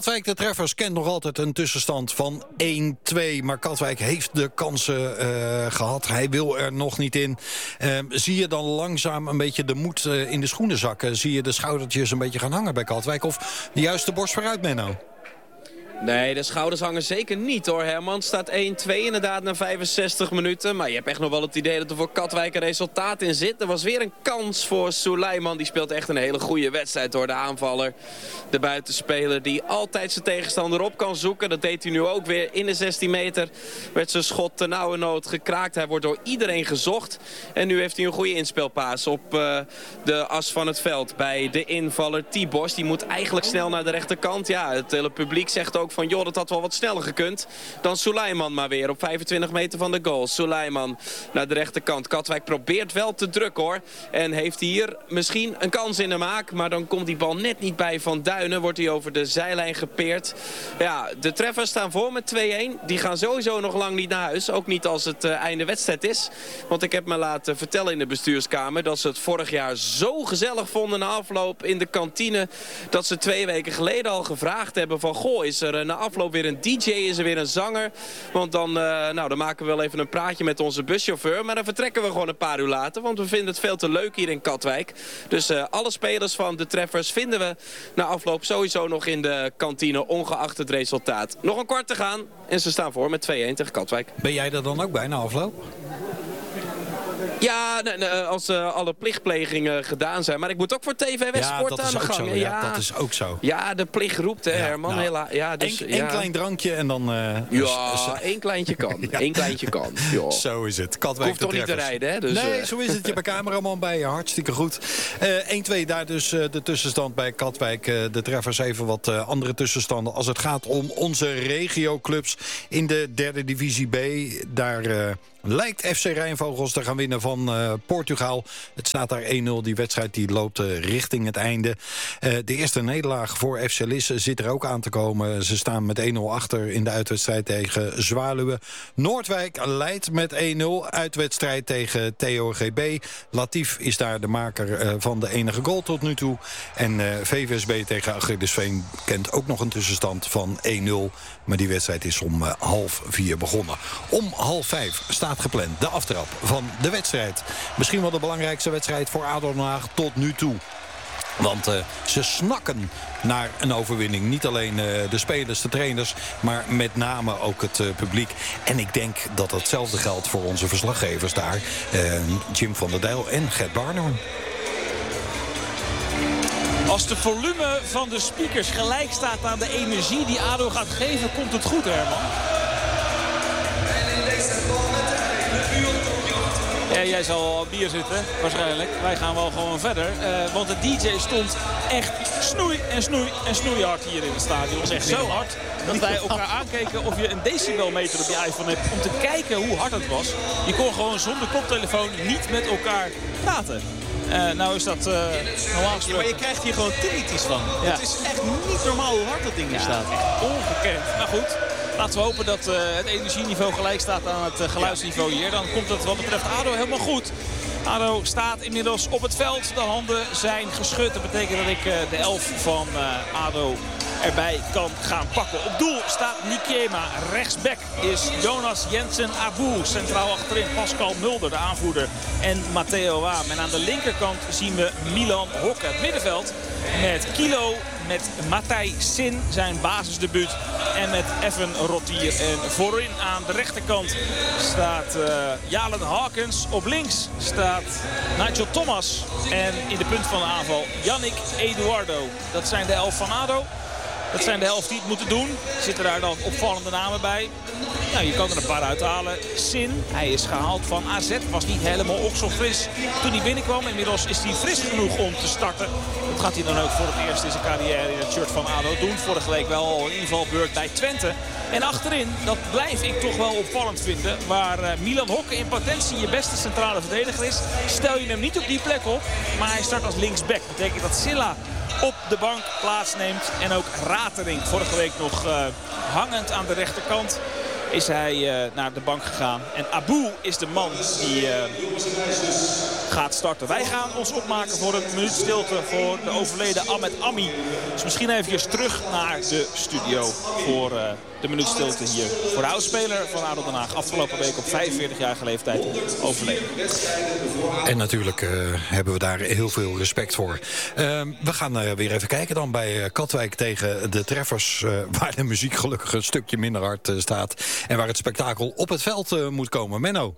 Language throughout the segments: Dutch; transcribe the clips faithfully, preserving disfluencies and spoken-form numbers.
Katwijk, de Treffers, kent nog altijd een tussenstand van één twee. Maar Katwijk heeft de kansen uh, gehad. Hij wil er nog niet in. Uh, zie je dan langzaam een beetje de moed uh, in de schoenen zakken? Zie je de schoudertjes een beetje gaan hangen bij Katwijk? Of juist de borst vooruit, Menno? Nee, de schouders hangen zeker niet hoor, Herman. Staat één twee inderdaad na vijfenzestig minuten. Maar je hebt echt nog wel het idee dat er voor Katwijk een resultaat in zit. Er was weer een kans voor Suleiman. Die speelt echt een hele goede wedstrijd hoor. De aanvaller, de buitenspeler die altijd zijn tegenstander op kan zoeken. Dat deed hij nu ook weer. In de zestien meter werd zijn schot ten nauwe nood gekraakt. Hij wordt door iedereen gezocht. En nu heeft hij een goede inspelpaas op uh, de as van het veld. Bij de invaller Tibos. Die moet eigenlijk snel naar de rechterkant. Ja, het hele publiek zegt ook van joh, dat had wel wat sneller gekund dan Suleiman maar weer op vijfentwintig meter van de goal. Suleiman naar de rechterkant. Katwijk probeert wel te drukken hoor. En heeft hier misschien een kans in de maak. Maar dan komt die bal net niet bij Van Duinen. Wordt hij over de zijlijn gepeerd. Ja, de Treffers staan voor met twee-één. Die gaan sowieso nog lang niet naar huis. Ook niet als het uh, einde wedstrijd is. Want ik heb me laten vertellen in de bestuurskamer dat ze het vorig jaar zo gezellig vonden na afloop in de kantine. Dat ze twee weken geleden al gevraagd hebben van goh, is er na afloop weer een D J, is er weer een zanger. Want dan, uh, nou, dan maken we wel even een praatje met onze buschauffeur. Maar dan vertrekken we gewoon een paar uur later. Want we vinden het veel te leuk hier in Katwijk. Dus uh, alle spelers van de Treffers vinden we na afloop sowieso nog in de kantine. Ongeacht het resultaat. Nog een kwart te gaan. En ze staan voor met twee-één tegen Katwijk. Ben jij er dan ook bij na afloop? Ja, als uh, alle plichtplegingen gedaan zijn. Maar ik moet ook voor T V West ja, Sport aan de gang. Zo, ja, ja, dat is ook zo. Ja, de plicht roept, hè, ja, Herman. Nou, Hela, ja, dus, Eén ja. klein drankje en dan... Uh, ja, dus, één kleintje kan. ja. Eén kleintje kan. Ja. Zo is het. Katwijk hoeft toch niet te rijden, hè? Dus, nee, uh... zo is het. Je hebt een cameraman bij je. Hartstikke goed. Uh, één twee, daar dus uh, de tussenstand bij Katwijk. Uh, de Treffers even wat uh, andere tussenstanden. Als het gaat om onze regioclubs in de derde divisie B. Daar... Uh, lijkt F C Rijnvogels te gaan winnen van uh, Portugal. Het staat daar één nul. Die wedstrijd die loopt uh, richting het einde. Uh, de eerste nederlaag voor F C Lisse zit er ook aan te komen. Ze staan met één nul achter in de uitwedstrijd tegen Zwaluwe. Noordwijk leidt met één nul. Uitwedstrijd tegen T O G B. Latief is daar de maker uh, van de enige goal tot nu toe. En uh, V V S B tegen Achillesveen kent ook nog een tussenstand van één nul. Maar die wedstrijd is om uh, half vier begonnen. Om half vijf staat gepland de aftrap van de wedstrijd. Misschien wel de belangrijkste wedstrijd voor A D O Den Haag tot nu toe. Want uh, ze snakken naar een overwinning. Niet alleen uh, de spelers, de trainers, maar met name ook het uh, publiek. En ik denk dat hetzelfde geldt voor onze verslaggevers daar. Uh, Jim van der Dijl en Gert Barnum. Als de volume van de speakers gelijk staat aan de energie die A D O gaat geven, komt het goed, Herman. Ja, jij zal al bier zitten, waarschijnlijk. Wij gaan wel gewoon verder. Uh, want de D J stond echt snoei en snoei en snoeihard hier in het stadion. Het was echt zo hard dat wij elkaar aankeken of je een decibelmeter op je iPhone hebt. Om te kijken hoe hard het was. Je kon gewoon zonder koptelefoon niet met elkaar praten. Uh, nou is dat uh, normaal gesproken. Ja, maar je krijgt hier gewoon tinnitus van. Ja. Het is echt niet normaal hoe hard dat ding hier ja, staat. Echt ongekend. Maar goed, laten we hopen dat uh, het energieniveau gelijk staat aan het uh, geluidsniveau hier. Dan komt het wat betreft A D O helemaal goed. A D O staat inmiddels op het veld. De handen zijn geschud. Dat betekent dat ik uh, de elf van uh, A D O erbij kan gaan pakken. Op doel staat Nikema. Rechtsback is Jonas Jensen Abu. Centraal achterin Pascal Mulder, de aanvoerder. En Matteo Waam. En aan de linkerkant zien we Milan Hokke. Het middenveld met Kilo, met Matthij Sin, zijn basisdebuut. En met Evan Rotier. En voorin aan de rechterkant staat uh, Jalen Hawkins. Op links staat Nigel Thomas. En in de punt van de aanval Yannick Eduardo. Dat zijn de elf van A D O. Dat zijn de helft die het moeten doen. Zitten daar dan opvallende namen bij. Nou, je kan er een paar uithalen. Sin, hij is gehaald van A Z. Was niet helemaal okselfris toen hij binnenkwam. Inmiddels is hij fris genoeg om te starten. Dat gaat hij dan ook voor het eerst in zijn carrière in het shirt van A D O doen. Vorige week wel al een invalbeurt bij Twente. En achterin, dat blijf ik toch wel opvallend vinden. Waar uh, Milan Hokke in potentie je beste centrale verdediger is. Stel je hem niet op die plek op. Maar hij start als linksback. Dat betekent dat Silla op de bank plaatsneemt. En ook Ratering, vorige week nog uh, hangend aan de rechterkant, is hij uh, naar de bank gegaan. En Abu is de man die uh, gaat starten. Wij gaan ons opmaken voor een minuut stilte voor de overleden Ahmed Ami. Dus misschien even terug naar de studio voor uh, de minuut stilte hier. Voor de oudspeler van A D O Den Haag. Afgelopen week op vijfenveertigjarige leeftijd overleden. En natuurlijk uh, hebben we daar heel veel respect voor. Uh, we gaan uh, weer even kijken dan bij uh, Katwijk tegen de Treffers. Uh, waar de muziek gelukkig een stukje minder hard uh, staat. En waar het spektakel op het veld uh, moet komen. Menno.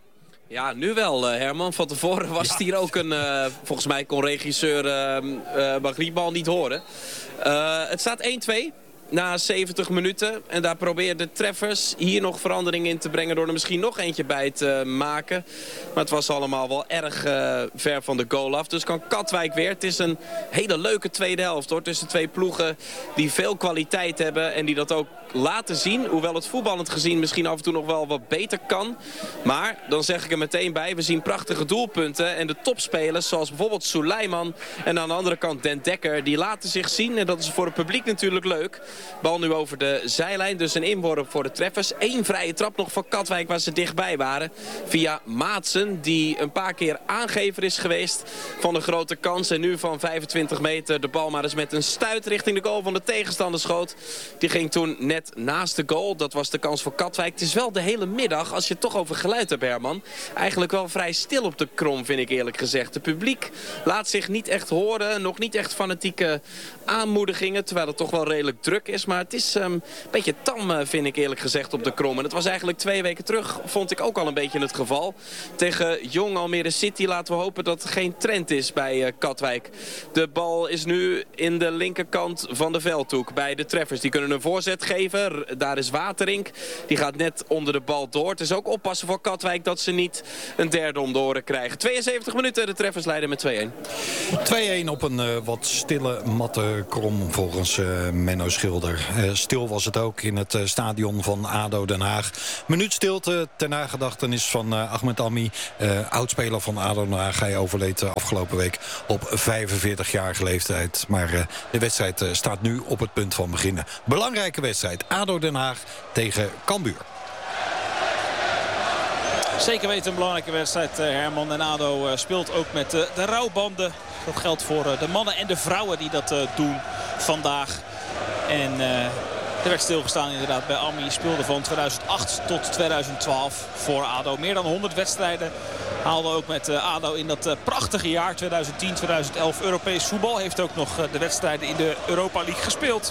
Ja, nu wel, uh, Herman. Van tevoren was het ja. hier ook een... Uh, volgens mij kon regisseur uh, uh, Magrietbal niet horen. Uh, het staat één twee. Na zeventig minuten. En daar probeert de Treffers hier nog verandering in te brengen... door er misschien nog eentje bij te maken. Maar het was allemaal wel erg uh, ver van de goal af. Dus kan Katwijk weer. Het is een hele leuke tweede helft, hoor. Tussen twee ploegen die veel kwaliteit hebben... en die dat ook laten zien. Hoewel het voetballend gezien misschien af en toe nog wel wat beter kan. Maar dan zeg ik er meteen bij. We zien prachtige doelpunten. En de topspelers zoals bijvoorbeeld Suleiman. En aan de andere kant Den Dekker. Die laten zich zien. En dat is voor het publiek natuurlijk leuk. Bal nu over de zijlijn. Dus een inworp voor de Treffers. Eén vrije trap nog van Katwijk waar ze dichtbij waren. Via Maatsen. Die een paar keer aangever is geweest van een grote kans. En nu van vijfentwintig meter de bal maar eens met een stuit richting de goal van de tegenstander schoot. Die ging toen net naast de goal. Dat was de kans voor Katwijk. Het is wel de hele middag, als je het toch over geluid hebt, Herman. Eigenlijk wel vrij stil op de Krom, vind ik eerlijk gezegd. Het publiek laat zich niet echt horen. Nog niet echt fanatieke aanmoedigingen. Terwijl het toch wel redelijk druk is. Maar het is um, een beetje tam, vind ik eerlijk gezegd, op de Krom. En het was eigenlijk twee weken terug, vond ik ook al een beetje het geval. Tegen Jong Almere City laten we hopen dat het geen trend is bij uh, Katwijk. De bal is nu in de linkerkant van de veldhoek bij de Treffers. Die kunnen een voorzet geven. Daar is Waterink. Die gaat net onder de bal door. Het is ook oppassen voor Katwijk dat ze niet een derde om de oren krijgen. tweeënzeventig minuten. De Treffers leiden met twee-één. twee-één op een uh, wat stille, matte Krom volgens uh, Menno Schilder. Uh, stil was het ook in het uh, stadion van A D O Den Haag. Minuut stilte ter nagedachtenis van uh, Ahmed Ami. Uh, oudspeler van A D O Den Haag. Hij overleed uh, afgelopen week op vijfenveertigjarige leeftijd. Maar uh, de wedstrijd uh, staat nu op het punt van beginnen. Belangrijke wedstrijd. A D O Den Haag tegen Cambuur. Zeker weten een belangrijke wedstrijd, Herman. En A D O speelt ook met de, de rouwbanden. Dat geldt voor de mannen en de vrouwen die dat doen vandaag. En uh, er werd stilgestaan inderdaad bij Ami. Speelde van tweeduizend acht tot tweeduizend twaalf voor A D O. Meer dan honderd wedstrijden. Haalde ook met A D O in dat prachtige jaar tweeduizend tien tweeduizend elf Europees voetbal. Heeft ook nog de wedstrijden in de Europa League gespeeld.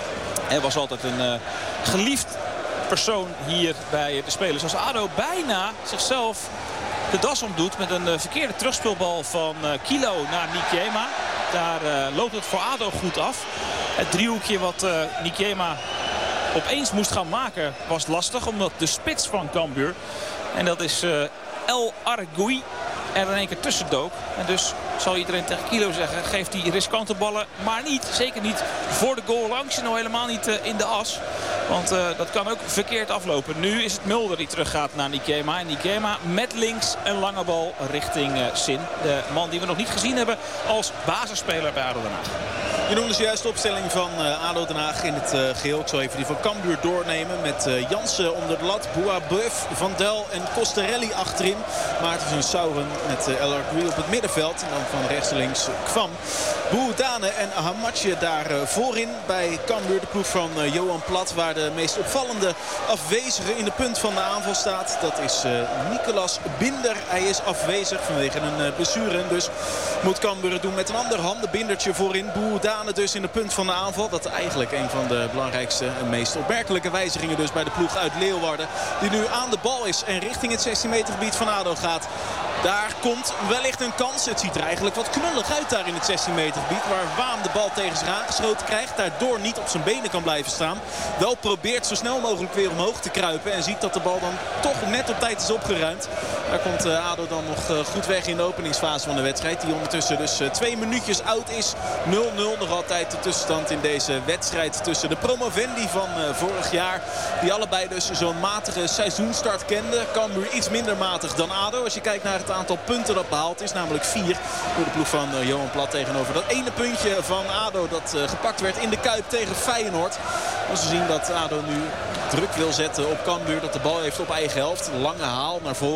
Hij was altijd een uh, geliefd persoon hier bij de spelers. Als A D O bijna zichzelf de das omdoet met een uh, verkeerde terugspeelbal van uh, Kilo naar Nikiema. Daar uh, loopt het voor A D O goed af. Het driehoekje wat uh, Nikiema opeens moest gaan maken was lastig. Omdat de spits van Cambuur, en dat is uh, El Argui, er in één keer tussen dook. En dus zal iedereen tegen Kilo zeggen, geeft die riskante ballen maar niet. Zeker niet voor de goal langs en nou helemaal niet uh, in de as. Want uh, dat kan ook verkeerd aflopen. Nu is het Mulder die teruggaat naar Nikiema. En Nikiema met links een lange bal richting uh, Sin. De man die we nog niet gezien hebben als basisspeler bij A D O Den Haag. Je noemde juist de opstelling van uh, A D O Den Haag in het uh, geheel. Ik zal even die van Cambuur doornemen. Met uh, Jansen onder de lat, Bouabeuf, Van Del en Costerelli achterin. Maarten van Sauren met uh, El Argui op het middenveld. En dan van rechts naar links uh, Kwam. Boudane en Hamadje daar uh, voorin bij Cambuur. De ploeg van uh, Johan Plat, waar de meest opvallende afwezige in de punt van de aanval staat. Dat is uh, Nicolas Binder. Hij is afwezig vanwege een uh, blessure. En dus moet Cambuur het doen met een ander handenbindertje voorin. Boudane dus in de punt van de aanval. Dat eigenlijk een van de belangrijkste en meest opmerkelijke wijzigingen dus bij de ploeg uit Leeuwarden. Die nu aan de bal is en richting het zestien meter gebied van A D O gaat. Daar komt wellicht een kans. Het ziet er eigenlijk wat knullig uit daar in het zestien meter gebied. Waar Waam de bal tegen zich aangeschoten krijgt. Daardoor niet op zijn benen kan blijven staan. Wel probeert zo snel mogelijk weer omhoog te kruipen. En ziet dat de bal dan toch net op tijd is opgeruimd. Daar komt A D O dan nog goed weg in de openingsfase van de wedstrijd. Die ondertussen dus twee minuutjes oud is. nul nul nog altijd de tussenstand in deze wedstrijd tussen de promovendi van vorig jaar. Die allebei dus zo'n matige seizoenstart kenden. Cambuur iets minder matig dan A D O. Als je kijkt naar het aantal punten dat behaald is. Namelijk vier door de ploeg van Johan Plat tegenover dat ene puntje van A D O dat gepakt werd in de Kuip tegen Feyenoord. Als we zien dat A D O nu druk wil zetten op Cambuur. Dat de bal heeft op eigen helft. Lange haal naar voren. Komt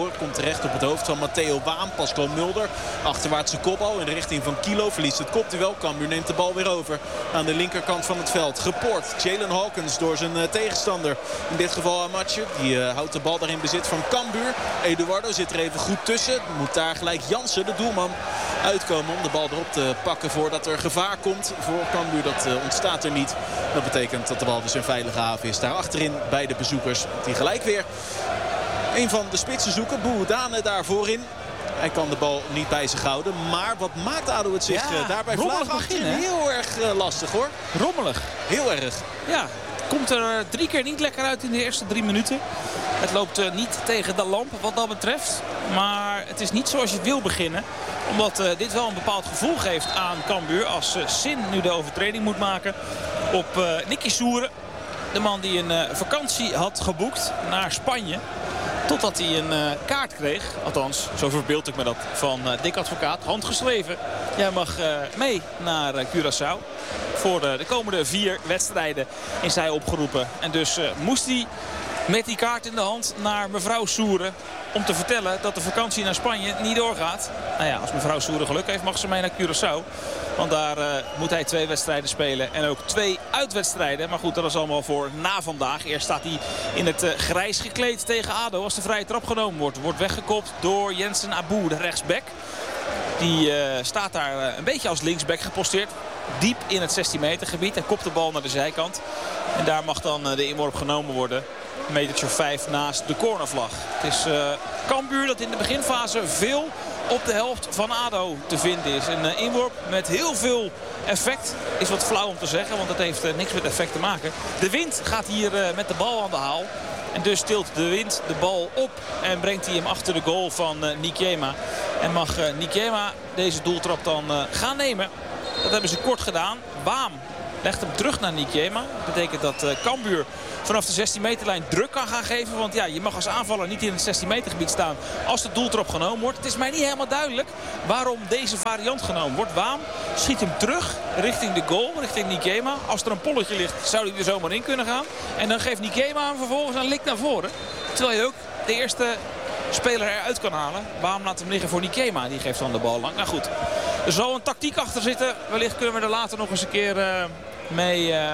terecht op het hoofd van Matteo Waam. Pascal Mulder, achterwaartse kopbal in de richting van Kilo. Verliest het kopduel. Cambuur neemt de bal weer over aan de linkerkant van het veld. Gepoord. Jalen Hawkins door zijn uh, tegenstander. In dit geval Amatje. Die uh, houdt de bal daar in bezit van Cambuur. Eduardo zit er even goed tussen. Moet daar gelijk Jansen, de doelman, uitkomen om de bal erop te pakken voordat er gevaar komt voor Cambuur. Dat uh, ontstaat er niet. Dat betekent dat de bal dus een veilige haven is. Daar achterin bij de bezoekers die gelijk weer een van de spitsen zoeken. Boudane daar voorin. Hij kan de bal niet bij zich houden. Maar wat maakt ADO het zich ja, uh, daarbij vlaag achterin heel erg uh, lastig hoor. Rommelig. Heel erg. Ja. Komt er drie keer niet lekker uit in de eerste drie minuten. Het loopt uh, niet tegen de lamp wat dat betreft. Maar het is niet zoals je wil beginnen. Omdat uh, dit wel een bepaald gevoel geeft aan Cambuur. Als uh, Sin nu de overtreding moet maken op uh, Nicky Soeren. De man die een uh, vakantie had geboekt naar Spanje. Totdat hij een uh, kaart kreeg. Althans, zo verbeeld ik me dat van uh, Dick Advocaat. Handgeschreven. Jij mag uh, mee naar uh, Curaçao. Voor uh, de komende vier wedstrijden is hij opgeroepen. En dus uh, moest hij met die kaart in de hand naar mevrouw Soeren. Om te vertellen dat de vakantie naar Spanje niet doorgaat. Nou ja, als mevrouw Soeren geluk heeft mag ze mee naar Curaçao. Want daar uh, moet hij twee wedstrijden spelen. En ook twee uitwedstrijden. Maar goed, dat is allemaal voor na vandaag. Eerst staat hij in het uh, grijs gekleed tegen ADO. Als de vrije trap genomen wordt. Wordt weggekopt door Jensen Abu, de rechtsback. Die uh, staat daar uh, een beetje als linksback geposteerd. Diep in het zestien meter gebied. Hij kopt de bal naar de zijkant. En daar mag dan uh, de inworp genomen worden. Een metertje of vijf naast de cornervlag. Het is uh, Cambuur dat in de beginfase veel op de helft van ADO te vinden is. Een uh, inworp met heel veel effect. Is wat flauw om te zeggen, want het heeft uh, niks met effect te maken. De wind gaat hier uh, met de bal aan de haal. En dus tilt de wind de bal op en brengt hij hem achter de goal van uh, Nikiema. En mag uh, Nikiema deze doeltrap dan uh, gaan nemen. Dat hebben ze kort gedaan. Waam legt hem terug naar Nikiema. Dat betekent dat uh, Cambuur vanaf de zestien meterlijn druk kan gaan geven. Want ja, je mag als aanvaller niet in het zestien meter gebied staan als de doeltrap genomen wordt. Het is mij niet helemaal duidelijk waarom deze variant genomen wordt. Waam schiet hem terug richting de goal, richting Nikiema. Als er een polletje ligt, zou hij er zomaar in kunnen gaan. En dan geeft Nikiema hem vervolgens een lik naar voren. Terwijl je ook de eerste speler eruit kan halen. Waam laat hem liggen voor Nikiema. Die geeft dan de bal lang. Nou goed, er zal een tactiek achter zitten. Wellicht kunnen we er later nog eens een keer uh, mee uh,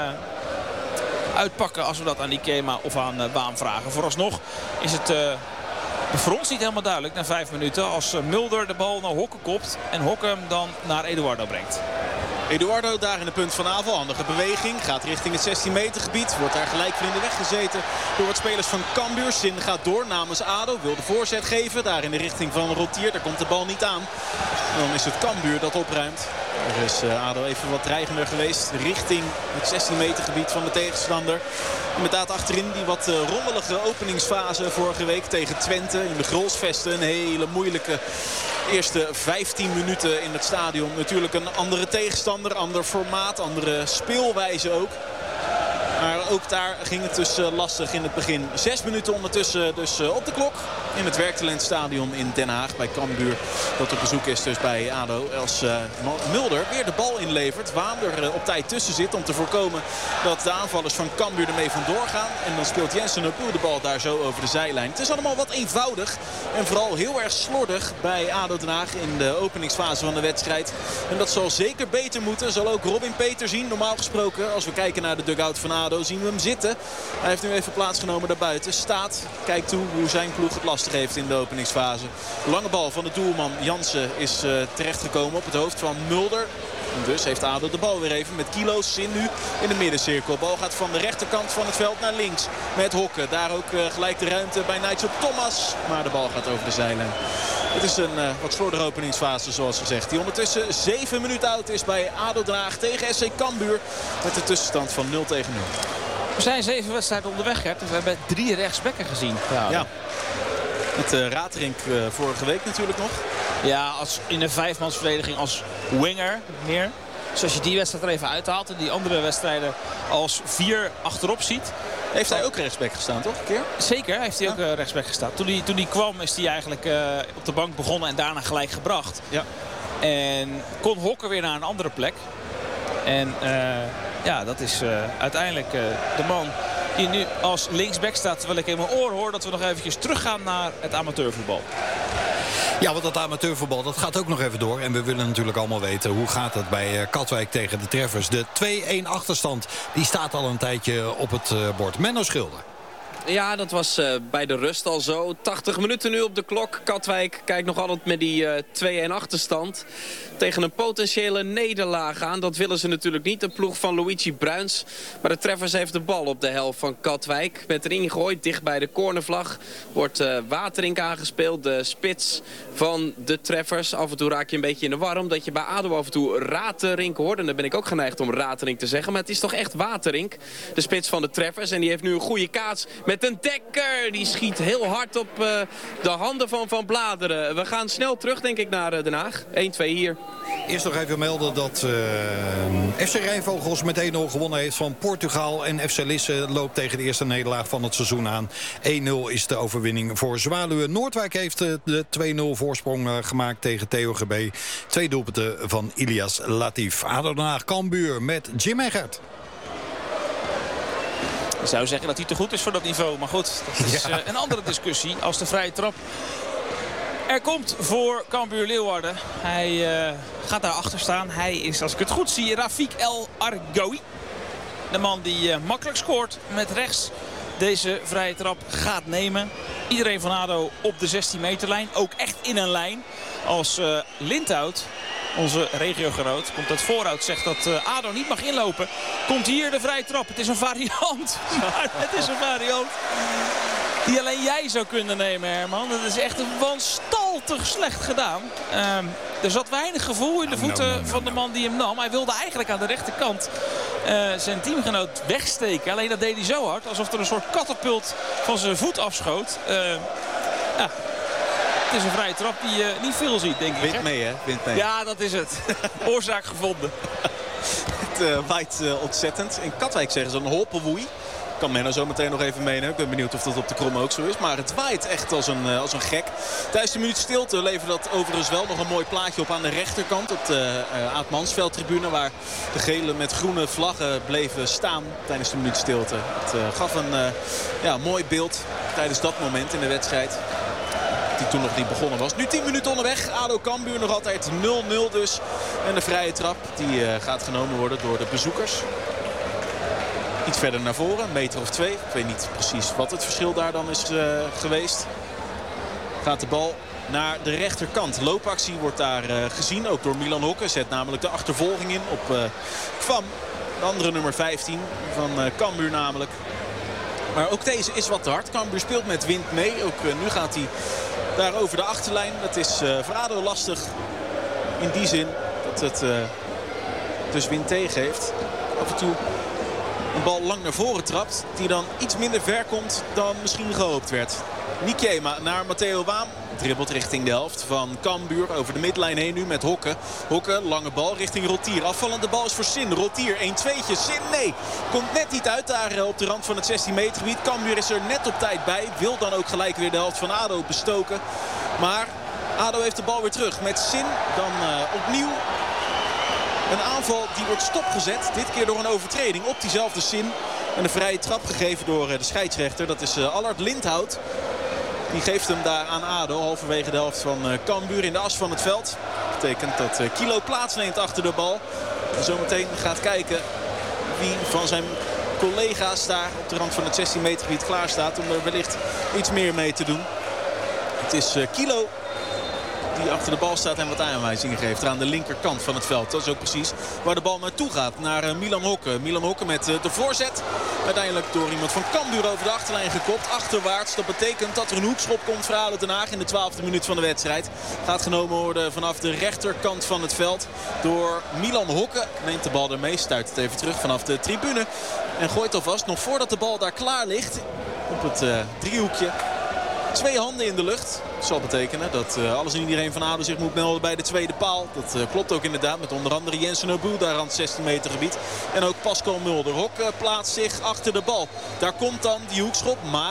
uitpakken als we dat aan Nikiema of aan uh, Waam vragen. Vooralsnog is het uh, voor ons niet helemaal duidelijk na vijf minuten. Als uh, Mulder de bal naar Hokke kopt en Hokke hem dan naar Eduardo brengt. Eduardo daar in de punt van aanval. Handige beweging. Gaat richting het zestien meter gebied. Wordt daar gelijk weer in de weg gezeten door wat spelers van Cambuur. Sin gaat door namens ADO. Wil de voorzet geven. Daar in de richting van Rotier. Daar komt de bal niet aan. En dan is het Cambuur dat opruimt. Er is uh, ADO even wat dreigender geweest. Richting het zestien meter gebied van de tegenstander. Inderdaad achterin die wat uh, rommelige openingsfase vorige week tegen Twente. In de Grolsvesten. Een hele moeilijke eerste vijftien minuten in het stadion. Natuurlijk een andere tegenstander, ander formaat, andere speelwijze ook. Maar ook daar ging het dus uh, lastig in het begin. Zes minuten ondertussen dus uh, op de klok in het Werktalentstadion in Den Haag bij Cambuur. Dat op bezoek is dus bij ADO. Als uh, Mulder weer de bal inlevert. Waam er uh, op tijd tussen zit om te voorkomen dat de aanvallers van Cambuur ermee vandoor gaan. En dan speelt Jensen Abu de bal daar zo over de zijlijn. Het is allemaal wat eenvoudig en vooral heel erg slordig bij ADO Den Haag in de openingsfase van de wedstrijd. En dat zal zeker beter moeten. Zal ook Robin Peter zien. Normaal gesproken als we kijken naar de dugout van ADO zien we hem zitten. Hij heeft nu even plaatsgenomen daarbuiten. Staat, kijkt toe hoe zijn ploeg het lastig heeft in de openingsfase. Lange bal van de doelman Jansen is uh, terechtgekomen op het hoofd van Mulder. En dus heeft ADO de bal weer even met Kilo's Sin nu in de middencirkel. Bal gaat van de rechterkant van het veld naar links met Hokke. Daar ook uh, gelijk de ruimte bij Nigel Thomas. Maar de bal gaat over de zijlijn. Het is een uh, wat slordige openingsfase zoals gezegd. Die ondertussen zeven minuten oud is bij ADO Den Haag tegen S C Cambuur. Met de tussenstand van nul tegen nul. We zijn zeven wedstrijden onderweg, Gert. We hebben drie rechtsbekken gezien. Ja. ja. Met uh, Raterink uh, vorige week natuurlijk nog. Ja, als in een vijfmansverdediging als winger meer. Dus als je die wedstrijd er even uithaalt en die andere wedstrijden als vier achterop ziet. Heeft hij ook rechtsback gestaan, toch? Een keer? Zeker, heeft hij ja. ook uh, rechtsback gestaan. Toen hij, toen hij kwam is hij eigenlijk uh, op de bank begonnen en daarna gelijk gebracht. Ja. En kon Hokker weer naar een andere plek. En uh, ja, dat is uh, uiteindelijk uh, de man Die nu als linksback staat. Terwijl ik in mijn oor hoor dat we nog eventjes teruggaan naar het amateurvoetbal. Ja, want dat amateurvoetbal, dat gaat ook nog even door. En we willen natuurlijk allemaal weten, hoe gaat het bij Katwijk tegen de Treffers? De twee-een achterstand, die staat al een tijdje op het bord. Menno Schilder. Ja, dat was uh, bij de rust al zo. tachtig minuten nu op de klok. Katwijk kijkt nog altijd met die uh, twee-een achterstand tegen een potentiële nederlaag aan. Dat willen ze natuurlijk niet, de ploeg van Luigi Bruins. Maar de Treffers heeft de bal op de helft van Katwijk. Met erin gegooid, dicht bij de cornervlag. Wordt uh, Waterink aangespeeld, de spits van de Treffers. Af en toe raak je een beetje in de war, omdat je bij ADO af en toe Raterink hoort. En dan ben ik ook geneigd om Raterink te zeggen. Maar het is toch echt Waterink, de spits van de Treffers. En die heeft nu een goede kaats met een Dekker. Die schiet heel hard op uh, de handen van Van Bladeren. We gaan snel terug, denk ik, naar uh, Den Haag. één twee hier. Eerst nog even melden dat uh, F C Rijnvogels met één nul gewonnen heeft van Portugal. En F C Lisse loopt tegen de eerste nederlaag van het seizoen aan. één nul is de overwinning voor Zwaluwen. Noordwijk heeft uh, de twee nul voorsprong uh, gemaakt tegen T O G B. Twee doelpunten van Ilias Latif. ADO Den Haag Cambuur met Jim Eggert. Ik zou zeggen dat hij te goed is voor dat niveau. Maar goed, dat is ja. uh, een andere discussie. Als de vrije trap er komt voor Cambuur Leeuwarden. Hij uh, gaat daar achter staan. Hij is, als ik het goed zie, Rafik El Argoui. De man die uh, makkelijk scoort met rechts deze vrije trap gaat nemen. Iedereen van ADO op de zestien meterlijn. Ook echt in een lijn. Als uh, Lindhout, onze regiogenoot, komt uit Voorhout, zegt dat uh, ADO niet mag inlopen. Komt hier de vrije trap. Het is een variant. Maar het is een variant die alleen jij zou kunnen nemen, Herman. Dat is echt een wanstaltig slecht gedaan. Uh, er zat weinig gevoel in de voeten no, no, no, van de man die hem nam. Hij wilde eigenlijk aan de rechterkant uh, zijn teamgenoot wegsteken. Alleen dat deed hij zo hard, alsof er een soort katapult van zijn voet afschoot. Uh, ja. Het is een vrije trap die je niet veel ziet, denk ik. Wint mee, hè? Wint mee. Ja, dat is het. Oorzaak gevonden. Het uh, waait uh, ontzettend. In Katwijk zeggen ze een holpenwoei. Kan Menno zo meteen nog even meenemen. Ik ben benieuwd of dat op de Krom ook zo is. Maar het waait echt als een, uh, als een gek. Tijdens de minuut stilte levert dat overigens wel nog een mooi plaatje op aan de rechterkant. Op de uh, Aad-Mansveld-tribune. Waar de gele met groene vlaggen bleven staan tijdens de minuut stilte. Het uh, gaf een uh, ja, mooi beeld tijdens dat moment in de wedstrijd. Die toen nog niet begonnen was. Nu tien minuten onderweg. ADO Cambuur nog altijd nul nul dus. En de vrije trap die uh, gaat genomen worden door de bezoekers. Iets verder naar voren, een meter of twee. Ik weet niet precies wat het verschil daar dan is uh, geweest. Gaat de bal naar de rechterkant. Loopactie wordt daar uh, gezien, ook door Milan Hokke. Zet namelijk de achtervolging in op uh, Kvam. De andere nummer vijftien van uh, Cambuur namelijk. Maar ook deze is wat te hard. Cambuur speelt met wind mee. Ook uh, nu gaat hij daar over de achterlijn. Dat is uh, voor ADO lastig. In die zin dat het uh, dus wind tegen heeft. Af en toe een bal lang naar voren trapt. Die dan iets minder ver komt dan misschien gehoopt werd. Nikiema naar Matteo Waan. Dribbelt richting de helft van Cambuur. Over de midlijn heen nu met Hokke. Hokke, lange bal richting Rotier. Afvallende bal is voor Sin. Rotier, een tweetje. Sin, nee. Komt net niet uit daar op de rand van het zestien meter gebied. Cambuur is er net op tijd bij. Wil dan ook gelijk weer de helft van ADO bestoken. Maar ADO heeft de bal weer terug. Met Sin dan uh, opnieuw. Een aanval die wordt stopgezet. Dit keer door een overtreding op diezelfde Sin. En een vrije trap gegeven door de scheidsrechter. Dat is uh, Allard Lindhout. Die geeft hem daar aan ADO. Halverwege de helft van uh, Cambuur in de as van het veld. Dat betekent dat uh, Kilo plaatsneemt achter de bal. En zometeen gaat kijken wie van zijn collega's daar op de rand van het zestien meter gebied klaar staat. Om er wellicht iets meer mee te doen. Het is uh, Kilo die achter de bal staat en wat aanwijzingen geeft. Er aan de linkerkant van het veld. Dat is ook precies waar de bal naartoe gaat. Naar uh, Milan Hokke. Milan Hokke met uh, de voorzet. Uiteindelijk door iemand van Cambuur over de achterlijn gekopt. Achterwaarts. Dat betekent dat er een hoekschop komt voor ADO Den Haag in de twaalfde minuut van de wedstrijd. Gaat genomen worden vanaf de rechterkant van het veld door Milan Hokke. Neemt de bal ermee. Stuit het even terug vanaf de tribune. En gooit alvast nog voordat de bal daar klaar ligt. Op het uh, driehoekje. Twee handen in de lucht. Dat zal betekenen dat uh, alles en iedereen van ADO zich moet melden bij de tweede paal. Dat uh, klopt ook inderdaad met onder andere Jensen Obu daar aan het zestien meter gebied. En ook Pascal Mulder. Hok uh, plaatst zich achter de bal. Daar komt dan die hoekschop. Maar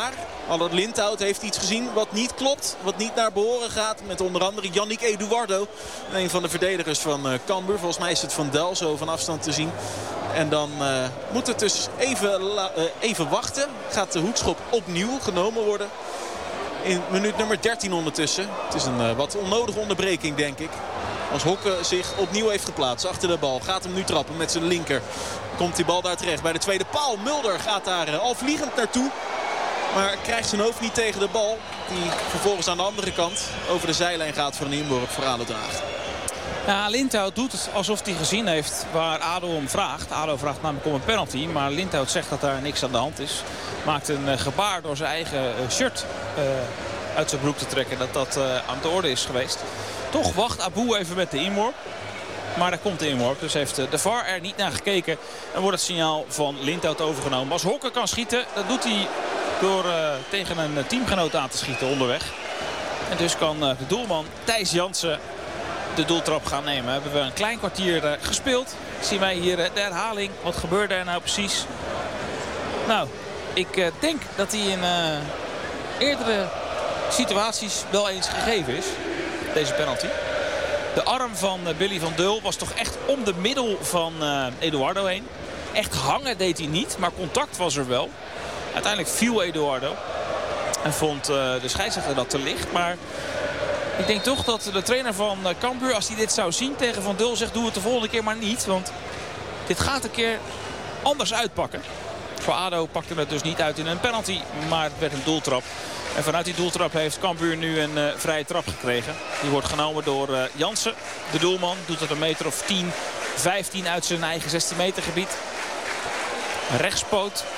Albert Lindhout heeft iets gezien wat niet klopt. Wat niet naar behoren gaat. Met onder andere Yannick Eduardo. Een van de verdedigers van uh, Cambuur. Volgens mij is het Van Del zo van afstand te zien. En dan uh, moet het dus even, uh, even wachten. Gaat de hoekschop opnieuw genomen worden. In minuut nummer dertien ondertussen. Het is een uh, wat onnodige onderbreking, denk ik. Als Hokke zich opnieuw heeft geplaatst achter de bal. Gaat hem nu trappen met zijn linker. Komt die bal daar terecht bij de tweede paal. Mulder gaat daar uh, al vliegend naartoe. Maar krijgt zijn hoofd niet tegen de bal. Die vervolgens aan de andere kant over de zijlijn gaat voor een inworp voor ADO Den Haag. Ja, Lindhout doet het alsof hij gezien heeft waar ADO om vraagt. ADO vraagt namelijk om een penalty. Maar Lindhout zegt dat daar niks aan de hand is. Maakt een uh, gebaar door zijn eigen uh, shirt uh, uit zijn broek te trekken. Dat dat uh, aan de orde is geweest. Toch wacht Abou even met de inworp. Maar daar komt de inworp. Dus heeft de V A R er niet naar gekeken. En wordt het signaal van Lindhout overgenomen. Als Hokke kan schieten, dat doet hij door uh, tegen een teamgenoot aan te schieten onderweg. En dus kan uh, de doelman Thijs Jansen de doeltrap gaan nemen. Hebben we een klein kwartier uh, gespeeld. Zien wij hier uh, de herhaling. Wat gebeurde er nou precies? Nou, ik uh, denk dat hij in uh, eerdere situaties wel eens gegeven is. Deze penalty. De arm van uh, Billy van Deul was toch echt om de middel van uh, Eduardo heen. Echt hangen deed hij niet, maar contact was er wel. Uiteindelijk viel Eduardo. En vond uh, de scheidsrechter dat te licht. Maar ik denk toch dat de trainer van uh, Cambuur, als hij dit zou zien tegen Van Deul, zegt doe het de volgende keer maar niet. Want dit gaat een keer anders uitpakken. Voor ADO pakte het dus niet uit in een penalty, maar het werd een doeltrap. En vanuit die doeltrap heeft Cambuur nu een uh, vrije trap gekregen. Die wordt genomen door uh, Jansen, de doelman. Doet het een meter of tien, vijftien uit zijn eigen zestien meter gebied. Rechtspoot.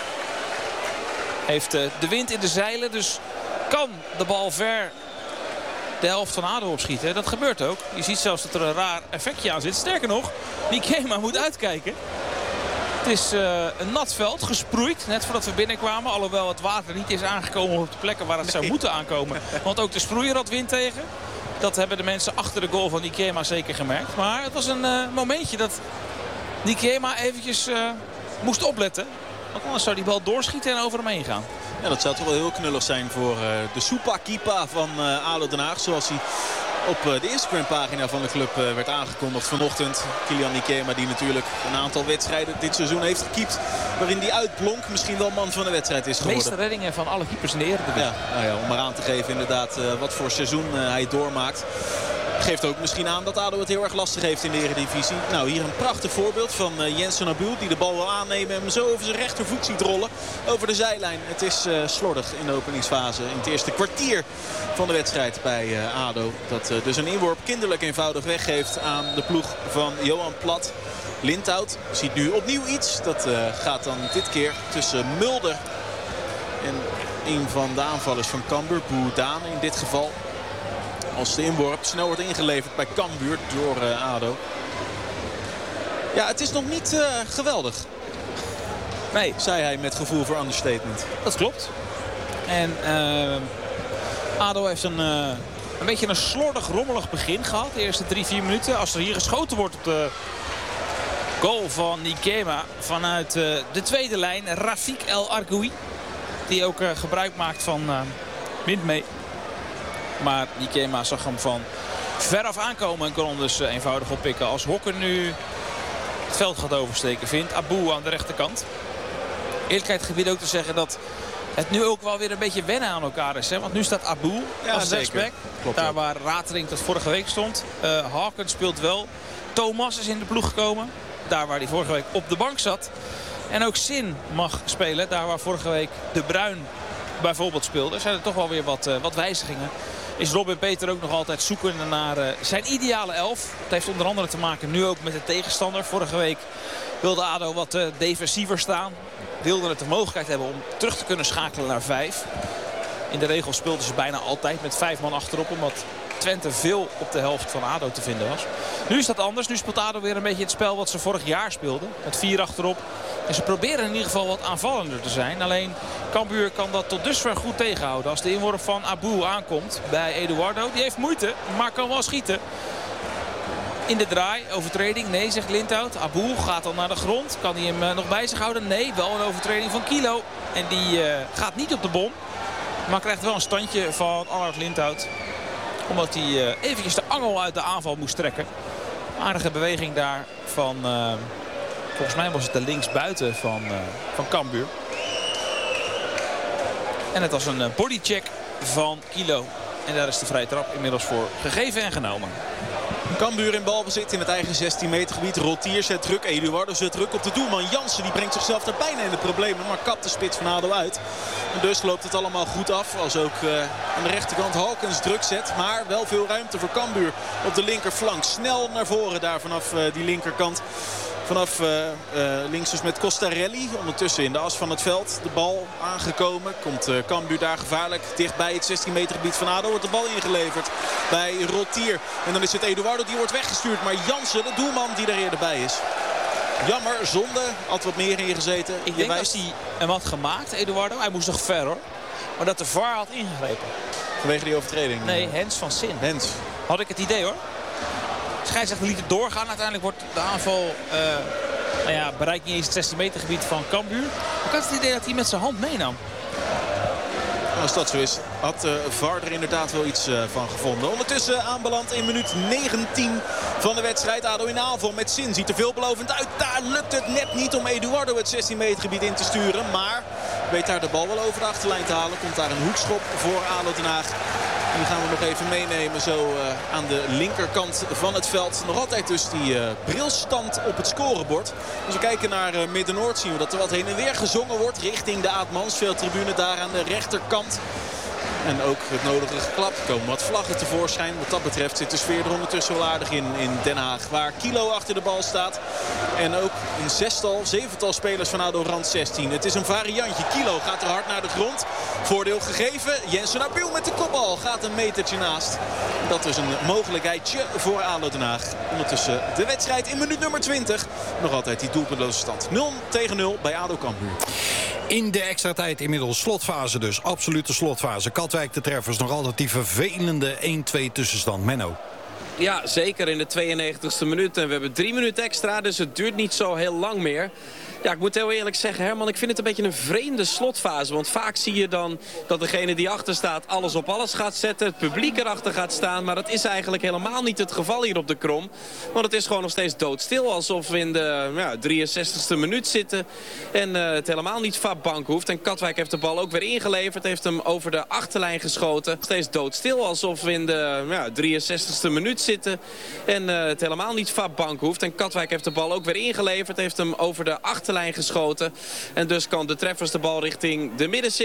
Heeft uh, de wind in de zeilen, dus kan de bal ver de helft van ADO opschieten. Dat gebeurt ook. Je ziet zelfs dat er een raar effectje aan zit. Sterker nog, Nikema moet uitkijken. Het is uh, een nat veld, gesproeid, net voordat we binnenkwamen. Alhoewel het water niet is aangekomen op de plekken waar het nee. zou moeten aankomen. Want ook de sproeier had wind tegen. Dat hebben de mensen achter de goal van Nikema zeker gemerkt. Maar het was een uh, momentje dat Nikema eventjes uh, moest opletten. Want anders zou die bal doorschieten en over hem heen gaan. Ja, dat zou toch wel heel knullig zijn voor uh, de Soepa Kipa van uh, ADO Den Haag. Zoals hij op uh, de Instagram-pagina van de club uh, werd aangekondigd vanochtend. Kylian Nikema, die natuurlijk een aantal wedstrijden dit seizoen heeft gekiept. Waarin hij uitblonk, misschien wel man van de wedstrijd is geworden. De meeste reddingen van alle keepers in de Eredivisie. Ja, nou ja, om maar aan te geven inderdaad uh, wat voor seizoen uh, hij doormaakt. Geeft ook misschien aan dat ADO het heel erg lastig heeft in de Eredivisie. Nou, hier een prachtig voorbeeld van uh, Jensen Abou. Die de bal wil aannemen en hem zo over zijn rechtervoet ziet rollen. Over de zijlijn. Het is uh, slordig in de openingsfase. In het eerste kwartier van de wedstrijd bij uh, ADO. Dat uh, dus een inworp kinderlijk eenvoudig weggeeft aan de ploeg van Johan Plat. Lindhout ziet nu opnieuw iets. Dat uh, gaat dan dit keer tussen Mulder en een van de aanvallers van Cambuur. Boudane in dit geval. Als de inworp snel wordt ingeleverd bij Cambuur door uh, ADO. Ja, het is nog niet uh, geweldig. Nee. Zei hij met gevoel voor understatement. Dat klopt. En uh, ADO heeft een, uh, een beetje een slordig, rommelig begin gehad. De eerste drie, vier minuten. Als er hier geschoten wordt op de goal van Nikema vanuit uh, de tweede lijn. Rafik El Argoui. Die ook uh, gebruik maakt van uh, wind mee. Maar Nikema zag hem van veraf aankomen en kon hem dus eenvoudig oppikken. Als Hokke nu het veld gaat oversteken, vindt Abou aan de rechterkant. Eerlijkheid gebied ook te zeggen dat het nu ook wel weer een beetje wennen aan elkaar is. Hè? Want nu staat Abou ja, als rechtsback. Daar ook. Waar Ratering tot vorige week stond. Uh, Hawkins speelt wel. Thomas is in de ploeg gekomen. Daar waar hij vorige week op de bank zat. En ook Sin mag spelen. Daar waar vorige week De Bruin bijvoorbeeld speelde. Er zijn er toch wel weer wat, uh, wat wijzigingen. Is Robin Peter ook nog altijd zoekende naar uh, zijn ideale elf. Dat heeft onder andere te maken nu ook met de tegenstander. Vorige week wilde ADO wat uh, defensiever staan. Wilde het de mogelijkheid hebben om terug te kunnen schakelen naar vijf. In de regel speelden ze bijna altijd met vijf man achterop. Omdat Twente veel op de helft van ADO te vinden was. Nu is dat anders. Nu speelt ADO weer een beetje het spel wat ze vorig jaar speelden. Met vier achterop. En ze proberen in ieder geval wat aanvallender te zijn. Alleen Cambuur kan dat tot dusver goed tegenhouden. Als de inworp van Abou aankomt bij Eduardo. Die heeft moeite, maar kan wel schieten. In de draai, overtreding. Nee, zegt Lindhout. Abou gaat dan naar de grond. Kan hij hem uh, nog bij zich houden? Nee, wel een overtreding van Kilo. En die uh, gaat niet op de bom. Maar krijgt wel een standje van Allard Lindhout. Omdat hij uh, eventjes de angel uit de aanval moest trekken. Aardige beweging daar van... Uh, volgens mij was het de linksbuiten van, uh, van Cambuur. En het was een uh, bodycheck van Kilo. En daar is de vrije trap inmiddels voor gegeven en genomen. Cambuur in balbezit in het eigen zestien meter gebied. Rotier zet druk. Eduardo zet druk op de doelman. Jansen die brengt zichzelf daar bijna in de problemen. Maar kapt de spits van ADO uit. En dus loopt het allemaal goed af. Als ook uh, aan de rechterkant Halkens druk zet. Maar wel veel ruimte voor Cambuur op de linkerflank. Snel naar voren daar vanaf uh, die linkerkant. Vanaf uh, uh, links dus met Costarelli. Ondertussen in de as van het veld. De bal aangekomen. Komt uh, Cambuur daar gevaarlijk. Dicht bij het zestien meter gebied van ADO. Wordt de bal ingeleverd bij Rotier. En dan is het Eduardo die wordt weggestuurd. Maar Jansen, de doelman die er eerder bij is. Jammer, zonde. Had wat meer ingezeten. Ik denk dat hij hem had gemaakt, Eduardo. Hij moest nog ver hoor. Maar dat de V A R had ingegrepen. Vanwege die overtreding? Nee, Hens van Sin. Hens. Had ik het idee hoor. Scheidsrechter liet het doorgaan. Uiteindelijk wordt de aanval... Uh, nou ja, bereikt niet eens het zestien meter gebied van Cambuur. Ik had het idee dat hij met zijn hand meenam. Als dat zo is, had uh, V A R er inderdaad wel iets uh, van gevonden. Ondertussen aanbeland in minuut negentien van de wedstrijd. ADO in aanval met Sin. Ziet er veelbelovend uit. Daar lukt het net niet om Eduardo het zestien meter gebied in te sturen. Maar weet daar de bal wel over de achterlijn te halen. Komt daar een hoekschop voor ADO Den Haag. Die gaan we nog even meenemen zo uh, aan de linkerkant van het veld. Nog altijd dus die uh, brilstand op het scorebord. Als we kijken naar uh, Midden-Noord zien we dat er wat heen en weer gezongen wordt. Richting de Aad-Mansveld-tribune daar aan de rechterkant. En ook het nodige geklapt. Er komen wat vlaggen tevoorschijn. Wat dat betreft zit de sfeer er ondertussen wel aardig in in Den Haag. Waar Kilo achter de bal staat. En ook een zestal, zevental spelers van ADO rand zestien. Het is een variantje. Kilo gaat er hard naar de grond. Voordeel gegeven. Jensen Abiel met de kopbal. Gaat een metertje naast. Dat is een mogelijkheidje voor ADO Den Haag. Ondertussen de wedstrijd in minuut nummer twintig. Nog altijd die doelpuntloze stand. nul tegen nul bij ADO Cambuur. In de extra tijd inmiddels slotfase dus. Absolute slotfase. Katwijk de treffers. Nog altijd die vervelende één twee tussenstand. Menno. Ja, zeker in de tweeënnegentigste minuut. En we hebben drie minuten extra, dus het duurt niet zo heel lang meer. Ja, ik moet heel eerlijk zeggen, Herman, ik vind het een beetje een vreemde slotfase. Want vaak zie je dan dat degene die achter staat alles op alles gaat zetten. Het publiek erachter gaat staan. Maar dat is eigenlijk helemaal niet het geval hier op de Krom. Want het is gewoon nog steeds doodstil. Alsof we in de ja, drieënzestigste minuut zitten. En uh, het helemaal niet vabank hoeft. En Katwijk heeft de bal ook weer ingeleverd. Heeft hem over de achterlijn geschoten. Steeds doodstil. Alsof we in de ja, drieënzestigste minuut zitten. En uh, het helemaal niet vabank hoeft. En Katwijk heeft de bal ook weer ingeleverd. Heeft hem over de achterlijn geschoten. En dus kan de treffers de bal richting de middencirkel